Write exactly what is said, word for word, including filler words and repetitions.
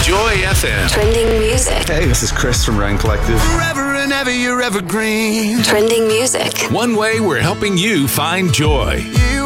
Joy F M. Trending music. Hey, this is Chris from Ryan Collective. Forever and ever, you're evergreen. Trending music. One way we're helping you find joy.